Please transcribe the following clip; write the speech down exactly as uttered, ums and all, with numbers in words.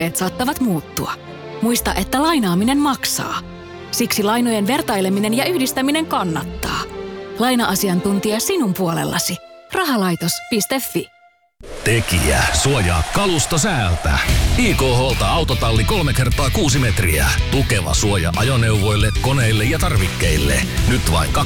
olosuhteet saattavat muuttua. Muista, että lainaaminen maksaa. Siksi lainojen vertaileminen ja yhdistäminen kannattaa. Laina-asiantuntija sinun puolellasi. Rahalaitos piste fi. Tekijä suojaa kalusto säältä. I K H:lta autotalli kolme kertaa kuusi metriä. Tukeva suoja ajoneuvoille, koneille ja tarvikkeille. Nyt vain